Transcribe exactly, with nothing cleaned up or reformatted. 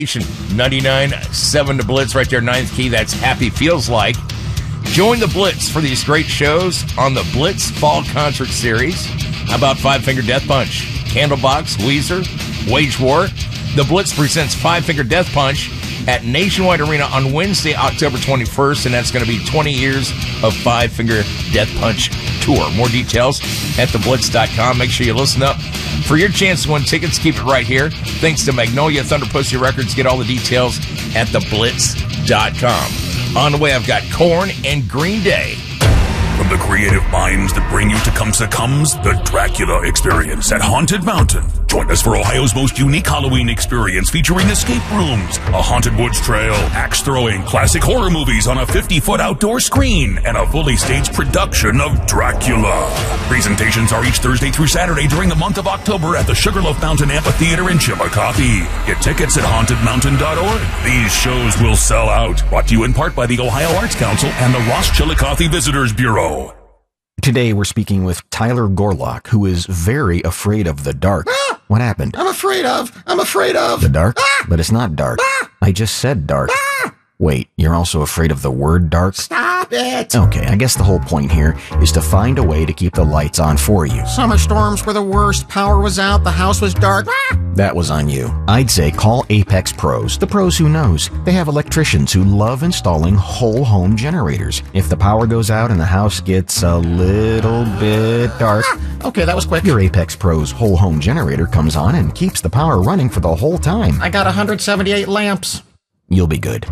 ninety-nine point seven to Blitz right there, ninth key. That's Happy Feels Like. Join the Blitz for these great shows on the Blitz Fall Concert Series. How about Five Finger Death Punch, Candlebox, Weezer, Wage War? The Blitz presents Five Finger Death Punch at Nationwide Arena on Wednesday, October twenty-first, and that's going to be twenty years of Five Finger Death Punch tour. More details at the blitz dot com. Make sure you listen up for your chance to win tickets. Keep it right here. Thanks to Magnolia Thunder Pussy Records. Get all the details at the blitz dot com. On the way, I've got Korn and Green Day. From the creative minds that bring you Tecumseh comes the Dracula Experience at Haunted Mountain. Join us for Ohio's most unique Halloween experience featuring escape rooms, a haunted woods trail, axe throwing, classic horror movies on a fifty-foot outdoor screen, and a fully staged production of Dracula. Presentations are each Thursday through Saturday during the month of October at the Sugarloaf Mountain Amphitheater in Chillicothe. Get tickets at haunted mountain dot org. These shows will sell out. Brought to you in part by the Ohio Arts Council and the Ross Chillicothe Visitors Bureau. Today we're speaking with Tyler Gorlock, who is very afraid of the dark. Ah! What happened? I'm afraid of. I'm afraid of. The dark? Ah! But it's not dark. Ah! I just said dark. Ah! Wait, you're also afraid of the word dark? Stop it. Okay, I guess the whole point here is to find a way to keep the lights on for you. Summer storms were the worst. Power was out. The house was dark. Ah! That was on you. I'd say call Apex Pros, the pros who knows. They have electricians who love installing whole home generators. If the power goes out and the house gets a little bit dark, Ah! Okay, that was quick. your Apex Pros whole home generator comes on and keeps the power running for the whole time. I got one hundred seventy-eight lamps. You'll be good.